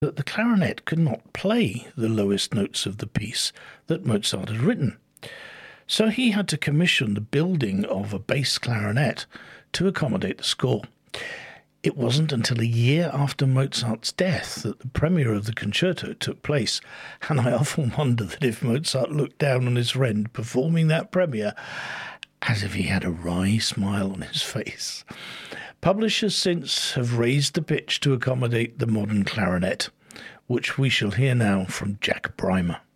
that the clarinet could not play the lowest notes of the piece that Mozart had written. So he had to commission the building of a bass clarinet to accommodate the score. It wasn't until a year after Mozart's death that the premiere of the concerto took place, and I often wonder that if Mozart looked down on his friend performing that premiere as if he had a wry smile on his face. Publishers since have raised the pitch to accommodate the modern clarinet, which we shall hear now from Jack Brymer.